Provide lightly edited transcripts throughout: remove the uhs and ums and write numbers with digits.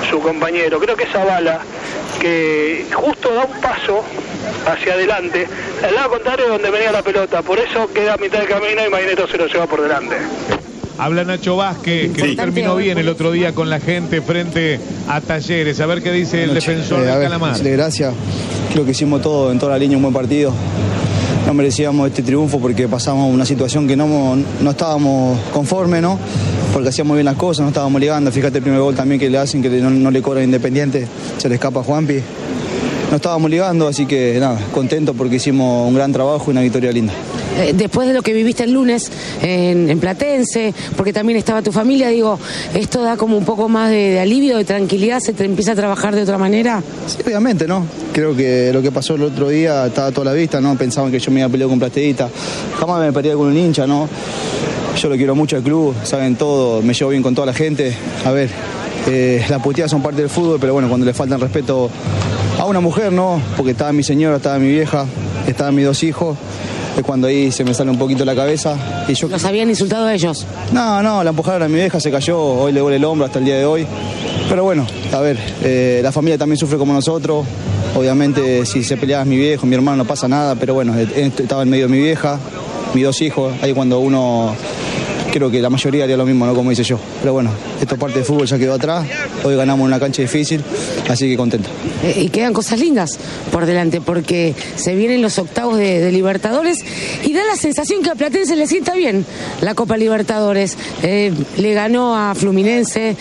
su compañero. Creo que esa bala que justo da un paso hacia adelante, al lado contrario de donde venía la pelota, por eso queda a mitad de camino y Mainero se lo lleva por delante. Habla Nacho Vázquez, que terminó bien el otro día con la gente frente a Talleres. A ver qué dice el defensor del Calamar. Gracias. Creo que hicimos todo en toda la línea, un buen partido. No merecíamos este triunfo porque pasamos una situación que no estábamos conformes, ¿no? Porque hacíamos bien las cosas, no estábamos ligando. Fíjate el primer gol también que le hacen, que no le cobran Independiente, se le escapa a Juanpi. No estábamos ligando, así que nada, contento porque hicimos un gran trabajo y una victoria linda. Después de lo que viviste el lunes en Platense, porque también estaba tu familia, digo, ¿esto da como un poco más de alivio, de tranquilidad? ¿Se te empieza a trabajar de otra manera? Sí, obviamente, ¿no? Creo que lo que pasó el otro día estaba a toda la vista, ¿no? Pensaban que yo me iba a pelear con Plateíta. Jamás me peleé con un hincha, ¿no? Yo lo quiero mucho al club, saben todo, me llevo bien con toda la gente. A ver, las puteadas son parte del fútbol, pero bueno, cuando le faltan respeto a una mujer, ¿no? Porque estaba mi señora, estaba mi vieja, estaban mis 2 hijos. Es cuando ahí se me sale un poquito la cabeza. Y yo... ¿Los habían insultado a ellos? No, la empujaron a mi vieja, se cayó, hoy le duele el hombro hasta el día de hoy. Pero bueno, a ver, la familia también sufre como nosotros. Obviamente si se peleaba mi viejo, mi hermano, no pasa nada, pero bueno, estaba en medio de mi vieja, mis 2 hijos, ahí cuando uno... Creo que la mayoría haría lo mismo, ¿no? Como hice yo. Pero bueno, esto parte del fútbol, ya quedó atrás. Hoy ganamos en una cancha difícil, así que contento. Y quedan cosas lindas por delante, porque se vienen los octavos de Libertadores y da la sensación que a Platense le sienta bien la Copa Libertadores. Le ganó a Fluminense,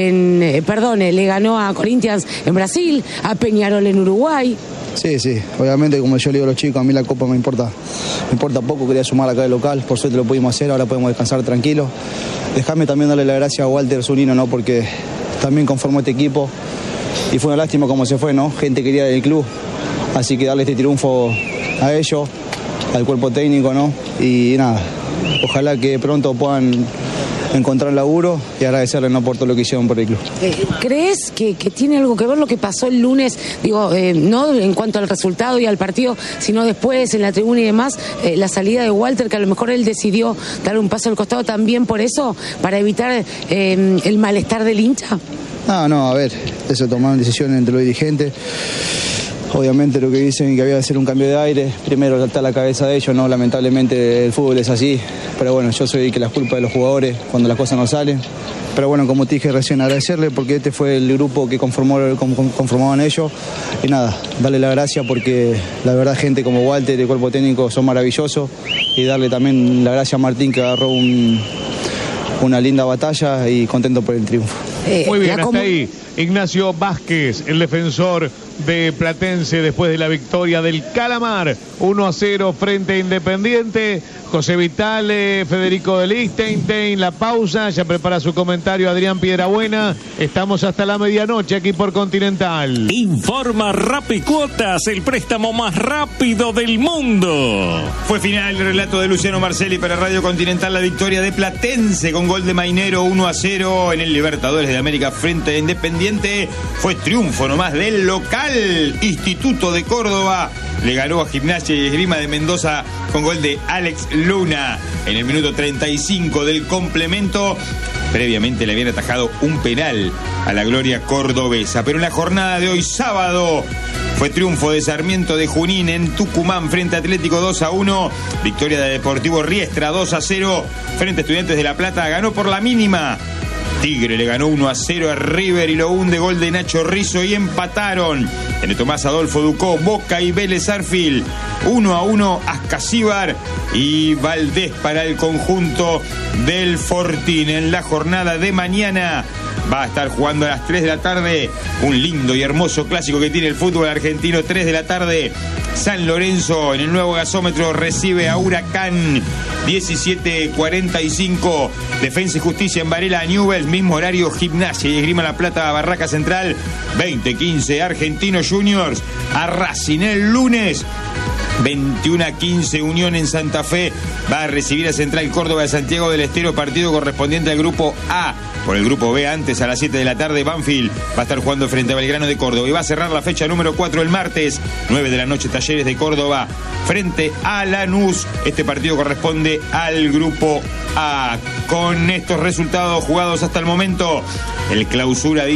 le ganó a Corinthians en Brasil, a Peñarol en Uruguay. Sí, obviamente como yo le digo a los chicos, a mí la Copa me importa poco, quería sumar acá de local, por suerte lo pudimos hacer, ahora podemos descansar tranquilos. Dejame también darle la gracia a Walter Zunino, ¿no? Porque también conformó este equipo y fue una lástima cómo se fue, ¿no? Gente querida del club, así que darle este triunfo a ellos, al cuerpo técnico, ¿no? Y nada, ojalá que pronto puedan encontrar laburo y agradecerle, ¿no? Por todo lo que hicieron por el club. ¿Crees que tiene algo que ver lo que pasó el lunes? Digo, no en cuanto al resultado y al partido, sino después en la tribuna y demás, la salida de Walter, que a lo mejor él decidió dar un paso al costado también por eso, para evitar el malestar del hincha. No, a ver, eso tomaron decisiones entre los dirigentes. Obviamente lo que dicen que había que hacer un cambio de aire, primero está la cabeza de ellos, ¿no? Lamentablemente el fútbol es así, pero bueno, yo soy el que las culpa de los jugadores cuando las cosas no salen. Pero bueno, como te dije recién, agradecerle porque este fue el grupo que conformaban ellos. Y nada, darle la gracia porque la verdad gente como Walter y el cuerpo técnico son maravillosos. Y darle también la gracia a Martín que agarró una linda batalla y contento por el triunfo. Muy bien, hasta ahí Ignacio Vázquez, el defensor de Platense después de la victoria del Calamar 1-0 frente a Independiente. José Vitale, Federico de Lichtenstein, la pausa, ya prepara su comentario Adrián Piedrabuena. Estamos hasta la medianoche aquí por Continental. Informa Rapicuotas, el préstamo más rápido del mundo. Fue final el relato de Luciano Marcelli para Radio Continental, la victoria de Platense con gol de Mainero 1-0 en el Libertadores de América frente a Independiente. Fue triunfo nomás del local. Instituto de Córdoba le ganó a Gimnasia y Esgrima de Mendoza con gol de Alex Luna en el minuto 35 del complemento. Previamente le habían atajado un penal a la gloria cordobesa. Pero en la jornada de hoy, sábado, fue triunfo de Sarmiento de Junín en Tucumán frente a Atlético 2-1. Victoria de Deportivo Riestra 2-0 frente a Estudiantes de La Plata. Ganó por la mínima. Tigre le ganó 1-0 a River y lo hunde, gol de Nacho Rizzo, y empataron en el Tomás Adolfo Ducó, Boca y Vélez Arfield 1-1, Ascasíbar y Valdés para el conjunto del Fortín. En la jornada de mañana va a estar jugando a las 3 de la tarde un lindo y hermoso clásico que tiene el fútbol argentino. 3 de la tarde, San Lorenzo en el nuevo gasómetro recibe a Huracán. 17:45, Defensa y Justicia en Varela, Newell's, mismo horario, Gimnasia y Esgrima La Plata, Barraca Central. 20:15, Argentinos Juniors a Racing. El lunes 21:15, Unión en Santa Fe va a recibir a Central Córdoba de Santiago del Estero, partido correspondiente al grupo A. Por el grupo B, antes a las 7 de la tarde, Banfield va a estar jugando frente a Belgrano de Córdoba y va a cerrar la fecha número 4 el martes, 9 de la noche, Talleres de Córdoba frente a Lanús. Este partido corresponde al grupo A. Con estos resultados jugados hasta el momento, el Clausura